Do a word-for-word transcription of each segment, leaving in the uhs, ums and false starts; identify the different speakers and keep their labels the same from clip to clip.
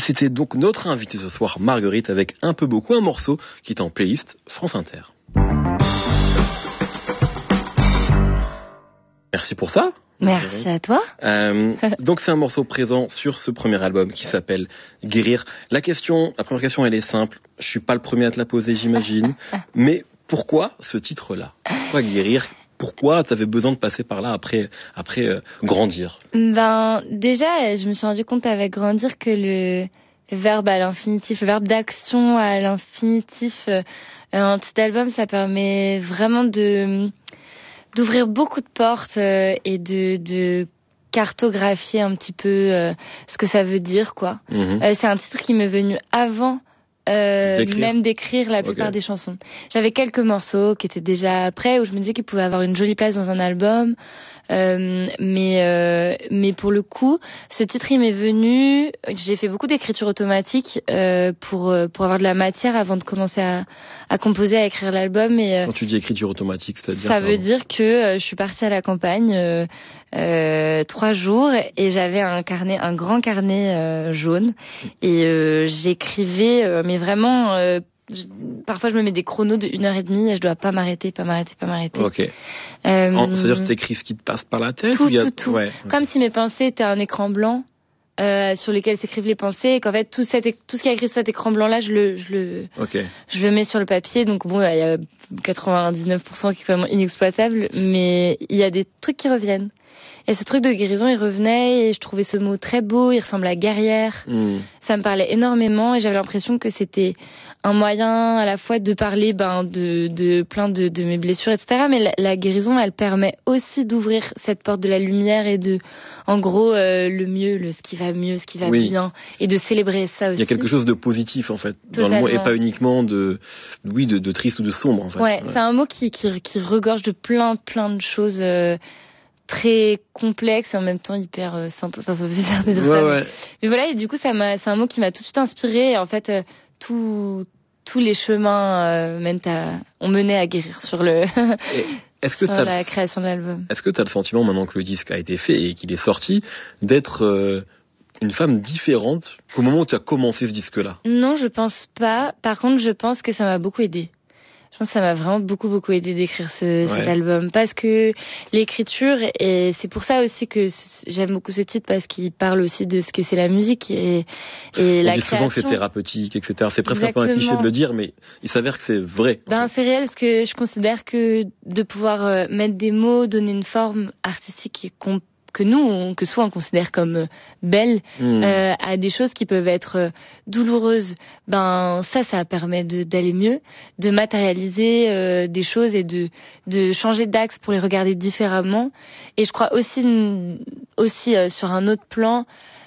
Speaker 1: c'était donc notre invitée ce soir, Marguerite, avec Un peu beaucoup, un morceau qui est en playlist France Inter. Merci pour ça.
Speaker 2: Merci à toi.
Speaker 1: Euh, donc c'est un morceau présent sur ce premier album qui s'appelle Guérir. La question, la première question, elle est simple. Je suis pas le premier à te la poser, j'imagine. Mais pourquoi ce titre-là ? Pourquoi Guérir ? Pourquoi tu avais besoin de passer par là après, après euh, grandir ?
Speaker 2: Ben déjà, je me suis rendu compte avec grandir que le, le verbe à l'infinitif, le verbe d'action à l'infinitif, euh, un petit album, ça permet vraiment de d'ouvrir beaucoup de portes euh, et de, de cartographier un petit peu euh, ce que ça veut dire, quoi. Mmh. Euh, c'est un titre qui m'est venu avant euh, d'écrire. même d'écrire la plupart okay. des chansons. J'avais quelques morceaux qui étaient déjà prêts, où je me disais qu'ils pouvaient avoir une jolie place dans un album. Euh, mais euh, mais pour le coup, ce titre il m'est venu. J'ai fait beaucoup d'écriture automatique euh, pour pour avoir de la matière avant de commencer à à composer, à écrire l'album. Et euh,
Speaker 1: quand tu dis écriture automatique, c'est-à-dire
Speaker 2: ça veut dire que euh, je suis partie à la campagne euh, euh, trois jours et j'avais un carnet, un grand carnet euh, jaune et euh, j'écrivais, euh, mais vraiment. Euh, Je, parfois, je me mets des chronos de une heure et demie et je dois pas m'arrêter, pas m'arrêter, pas m'arrêter.
Speaker 1: Ok. Euh, C'est-à-dire que tu écris ce qui te passe par la tête
Speaker 2: Tout,
Speaker 1: ou il y a...
Speaker 2: tout, tout.
Speaker 1: Ouais,
Speaker 2: Comme
Speaker 1: okay.
Speaker 2: si mes pensées étaient un écran blanc euh, sur lequel s'écrivent les pensées et qu'en fait, tout, cet, tout ce qui est écrit sur cet écran blanc-là, je le, je, le,
Speaker 1: okay.
Speaker 2: je le mets sur le papier. Donc bon, il y a quatre-vingt-dix-neuf pour cent qui est quand même inexploitable, mais il y a des trucs qui reviennent. Et ce truc de guérison, il revenait et je trouvais ce mot très beau, il ressemble à guerrière. Mm. Ça me parlait énormément et j'avais l'impression que c'était un moyen à la fois de parler ben, de, de plein de, de mes blessures, et cetera. Mais la, la guérison, elle permet aussi d'ouvrir cette porte de la lumière et de, en gros, euh, le mieux, le, ce qui va mieux, ce qui va oui. bien. Et de célébrer ça aussi.
Speaker 1: Il y a quelque chose de positif, en fait,
Speaker 2: Totalement.
Speaker 1: dans le mot, et pas uniquement de, oui, de, de triste ou de sombre, en fait.
Speaker 2: Ouais, ouais. C'est un mot qui, qui, qui regorge de plein, plein de choses, euh, très complexe et en même temps hyper euh, simple. Enfin, ça fait bizarre de dire
Speaker 1: ouais,
Speaker 2: ça.
Speaker 1: Ouais.
Speaker 2: Mais voilà, et du coup, ça m'a, c'est un mot qui m'a tout de suite inspirée. Et en fait, euh, tout, tous les chemins euh, mènent à, ont mené à guérir sur le,
Speaker 1: est-ce que
Speaker 2: sur
Speaker 1: t'as
Speaker 2: la
Speaker 1: le,
Speaker 2: création de l'album.
Speaker 1: Est-ce que tu as le sentiment, maintenant que le disque a été fait et qu'il est sorti, d'être euh, une femme différente au moment où tu as commencé ce disque-là ?
Speaker 2: Non, je pense pas. Par contre, je pense que ça m'a beaucoup aidée. Je pense que ça m'a vraiment beaucoup beaucoup aidé d'écrire ce, ouais. cet album parce que l'écriture, et c'est pour ça aussi que j'aime beaucoup ce titre, parce qu'il parle aussi de ce que c'est la musique et, et
Speaker 1: on
Speaker 2: la
Speaker 1: dit
Speaker 2: création.
Speaker 1: Souvent que c'est thérapeutique, et cetera. C'est presque Exactement. Un peu un cliché de le dire, mais il s'avère que c'est vrai.
Speaker 2: Ben c'est réel, parce que je considère que de pouvoir mettre des mots, donner une forme artistique qu'on que nous, on, que soit on considère comme belles, mmh. euh, à des choses qui peuvent être douloureuses, ben ça, ça permet de, d'aller mieux, de matérialiser euh, des choses et de, de changer d'axe pour les regarder différemment. Et je crois aussi, aussi euh, sur un autre plan,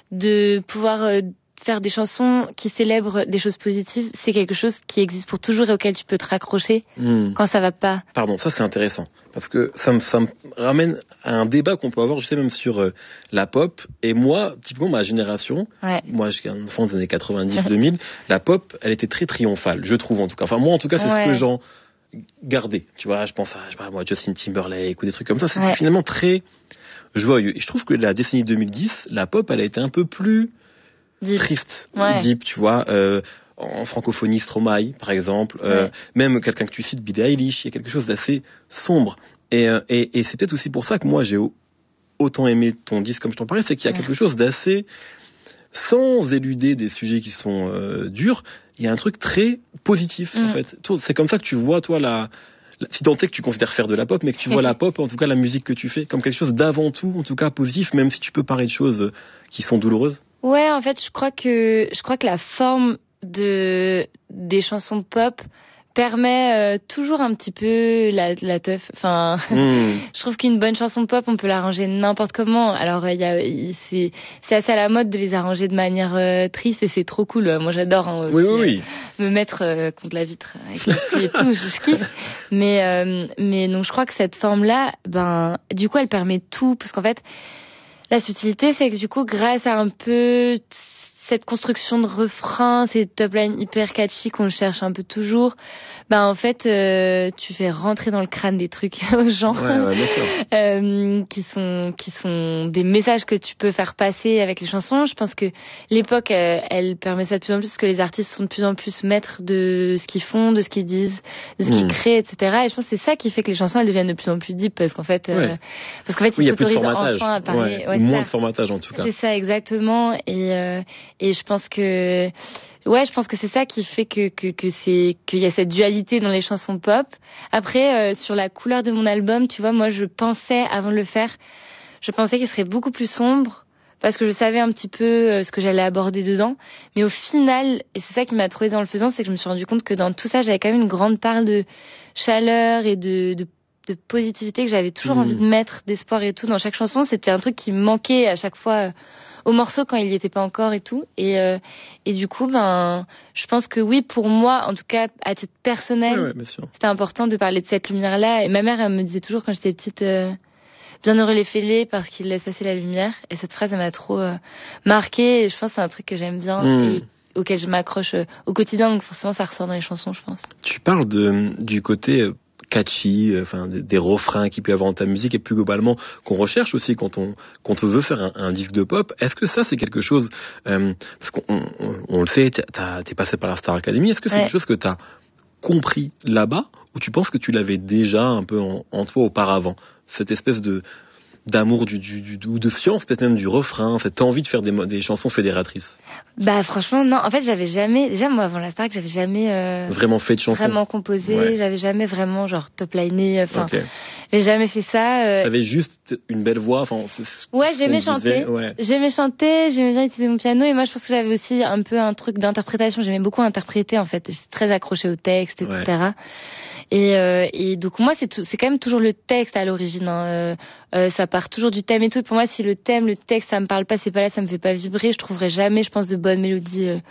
Speaker 2: de pouvoir euh, faire des chansons qui célèbrent des choses positives, c'est quelque chose qui existe pour toujours et auquel tu peux te raccrocher mmh. quand ça va pas.
Speaker 1: Pardon, ça c'est intéressant, parce que ça me, ça me ramène à un débat qu'on peut avoir, je sais même sur euh, la pop, et moi, typiquement ma génération,
Speaker 2: ouais.
Speaker 1: moi je suis un enfant des années quatre-vingt-dix deux mille, la pop, elle était très triomphale, je trouve en tout cas. Enfin moi en tout cas, c'est ouais. ce que j'en gardais, tu vois, je pense à, je sais pas, moi, Justin Timberlake ou des trucs comme ça, c'était ouais. finalement très joyeux. Et je trouve que la décennie deux mille dix, la pop, elle a été un peu plus... Deep. Triste,
Speaker 2: ouais.
Speaker 1: deep, tu vois, euh, en francophonie, Stromae, par exemple, euh, ouais. même quelqu'un que tu cites, Billie Eilish, il y a quelque chose d'assez sombre. Et, euh, et, et c'est peut-être aussi pour ça que moi, j'ai autant aimé ton disque, comme je t'en parlais, c'est qu'il y a ouais. quelque chose d'assez, sans éluder des sujets qui sont euh, durs, il y a un truc très positif, mm. en fait. C'est comme ça que tu vois, toi, la... si tant est que tu considères faire de la pop, mais que tu vois la pop, en tout cas la musique que tu fais, comme quelque chose d'avant tout, en tout cas positif, même si tu peux parler de choses qui sont douloureuses.
Speaker 2: Ouais, en fait, je crois que je crois que la forme de des chansons pop permet euh, toujours un petit peu la la teuf. Enfin, mmh. je trouve qu'une bonne chanson pop, on peut l'arranger n'importe comment. Alors il y a c'est c'est assez à la mode de les arranger de manière euh, triste et c'est trop cool. Moi, j'adore hein, aussi,
Speaker 1: oui, oui, oui.
Speaker 2: Euh, me mettre euh, contre la vitre avec la pluie et tout, je, je kiffe. Mais euh, mais donc je crois que cette forme là, ben du coup, elle permet tout, parce qu'en fait, la subtilité, c'est que du coup, grâce à un peu cette construction de refrain, ces top lines hyper catchy qu'on cherche un peu toujours, bah en fait euh, tu fais rentrer dans le crâne des trucs aux gens,
Speaker 1: ouais, ouais, bien sûr.
Speaker 2: euh, qui sont qui sont des messages que tu peux faire passer avec les chansons. Je pense que l'époque euh, elle permet ça de plus en plus, parce que les artistes sont de plus en plus maîtres de ce qu'ils font, de ce qu'ils disent, de ce qu'ils mmh. créent, et cetera. Et je pense que c'est ça qui fait que les chansons elles deviennent de plus en plus deep, parce qu'en fait euh,
Speaker 1: ouais.
Speaker 2: parce qu'en fait
Speaker 1: oui,
Speaker 2: ils s'autorisent
Speaker 1: enfin
Speaker 2: à parler,
Speaker 1: ouais.
Speaker 2: ouais,
Speaker 1: moins
Speaker 2: ça.
Speaker 1: de formatage en tout cas.
Speaker 2: C'est ça exactement. Et euh, et je pense que ouais, je pense que c'est ça qui fait que que que c'est qu'il y a cette dualité dans les chansons pop. Après, euh, sur la couleur de mon album, tu vois, moi je pensais avant de le faire, je pensais qu'il serait beaucoup plus sombre, parce que je savais un petit peu euh, ce que j'allais aborder dedans. Mais au final, et c'est ça qui m'a trouvé dans le faisant, c'est que je me suis rendu compte que dans tout ça, j'avais quand même une grande part de chaleur et de de de positivité que j'avais toujours mmh. envie de mettre, d'espoir et tout dans chaque chanson. C'était un truc qui me manquait à chaque fois. Euh, au morceau quand il y était pas encore et tout, et euh, et du coup ben je pense que oui, pour moi en tout cas à titre personnel,
Speaker 1: ouais, ouais, bien sûr.
Speaker 2: C'était important de parler de cette lumière là. Et ma mère elle me disait toujours quand j'étais petite euh, bienheureux les fêlés parce qu'ils laissent passer la lumière, et cette phrase elle m'a trop euh, marquée, et je pense que c'est un truc que j'aime bien mmh. et auquel je m'accroche euh, au quotidien, donc forcément ça ressort dans les chansons, je pense.
Speaker 1: Tu parles de du côté euh... catchy, enfin des, des refrains qu'il peut y avoir dans ta musique, et plus globalement qu'on recherche aussi quand on quand on veut faire un, un disque de pop. Est-ce que ça c'est quelque chose euh, parce qu'on on, on le sait, t'as, t'es passé par la Star Academy. Est-ce que c'est ouais. quelque chose que t'as compris là-bas, ou tu penses que tu l'avais déjà un peu en, en toi auparavant, cette espèce de d'amour du, du, du, ou de science, peut-être même du refrain, cette envie de faire des, des chansons fédératrices?
Speaker 2: Bah franchement non, en fait j'avais jamais, déjà moi avant la Star, j'avais jamais euh,
Speaker 1: vraiment fait de chansons,
Speaker 2: vraiment composé, ouais. j'avais jamais vraiment genre top liné, enfin okay. j'ai jamais fait ça. Euh...
Speaker 1: T'avais juste une belle voix, enfin.
Speaker 2: Ouais, j'aimais chanter, ouais. j'aimais chanter, j'aimais bien utiliser mon piano, et moi je pense que j'avais aussi un peu un truc d'interprétation, j'aimais beaucoup interpréter en fait, j'étais très accrochée au texte, et cetera. Ouais. Et, euh, et donc moi c'est tout, c'est quand même toujours le texte à l'origine, hein. euh, euh, ça part toujours du thème et tout. Et pour moi, si le thème, le texte, ça me parle pas, c'est pas là, ça me fait pas vibrer, je trouverai jamais, je pense, de bonnes mélodies. Euh,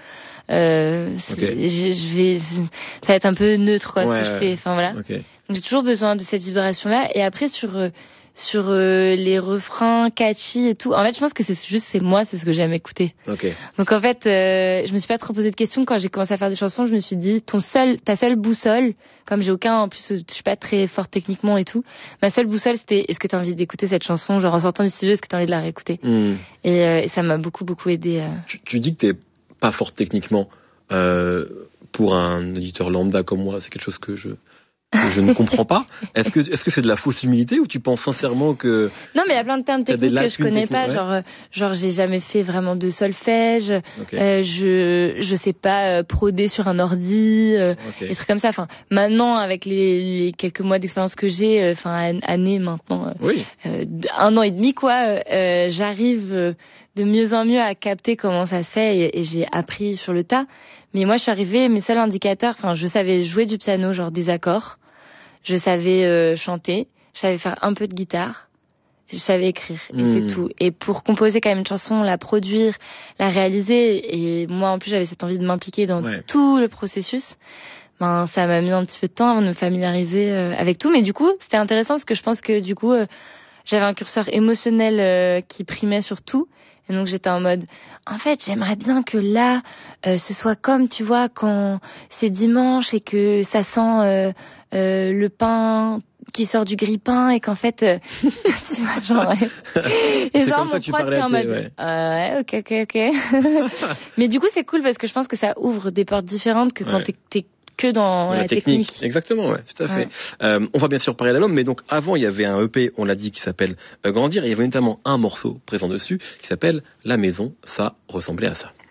Speaker 2: euh, okay. je, je vais, ça va être un peu neutre quoi, ouais, ce que je fais. Enfin voilà. Okay. Donc j'ai toujours besoin de cette vibration là. Et après sur euh, sur euh, les refrains catchy et tout. En fait, je pense que c'est juste c'est moi, c'est ce que j'aime écouter.
Speaker 1: Okay.
Speaker 2: Donc en fait, euh, je me suis pas trop posé de questions quand j'ai commencé à faire des chansons. Je me suis dit ton seul, ta seule boussole, comme j'ai aucun, en plus je suis pas très forte techniquement et tout. Ma seule boussole c'était est-ce que t'as envie d'écouter cette chanson, genre en sortant du studio, est-ce que t'as envie de la réécouter. Mm. Et, euh, et ça m'a beaucoup beaucoup aidé. Euh...
Speaker 1: Tu, tu dis que t'es pas forte techniquement. Euh, pour un auditeur lambda comme moi, c'est quelque chose que je que je ne comprends pas. Est-ce que est-ce que c'est de la fausse humilité, ou tu penses sincèrement que
Speaker 2: non, mais il y a plein de termes techniques que je connais pas, ouais. genre genre j'ai jamais fait vraiment de solfège, okay. euh, je je sais pas euh, proder sur un ordi, euh, okay. des trucs comme ça. Enfin maintenant avec les, les quelques mois d'expérience que j'ai, enfin euh, années maintenant, euh,
Speaker 1: oui.
Speaker 2: euh, un an et demi quoi, euh, j'arrive euh, de mieux en mieux à capter comment ça se fait, et, et j'ai appris sur le tas. Mais moi, je suis arrivée, mes seuls indicateurs, enfin, je savais jouer du piano, genre des accords. Je savais euh, chanter. Je savais faire un peu de guitare. Je savais écrire. Et mmh. c'est tout. Et pour composer quand même une chanson, la produire, la réaliser, et moi, en plus, j'avais cette envie de m'impliquer dans ouais. tout le processus. Ben, ça m'a mis un petit peu de temps avant de me familiariser euh, avec tout. Mais du coup, c'était intéressant parce que je pense que, du coup, euh, j'avais un curseur émotionnel euh, qui primait sur tout. Et donc j'étais en mode, en fait, j'aimerais bien que là, euh, ce soit comme, tu vois, quand c'est dimanche et que ça sent euh, euh, le pain qui sort du grille-pain, et qu'en fait, euh, tu vois, genre, ouais. et genre mon prod qui est en mode, ouais, euh, ouais, ok, ok, ok. Mais du coup, c'est cool parce que je pense que ça ouvre des portes différentes que quand ouais. t'es, t'es que dans la, la technique. technique.
Speaker 1: Exactement, ouais, tout à fait. Ouais. Euh, on va bien sûr parler d'album, mais donc avant, il y avait un E P, on l'a dit, qui s'appelle euh, Grandir, et il y avait notamment un morceau présent dessus qui s'appelle La Maison. Ça ressemblait à ça.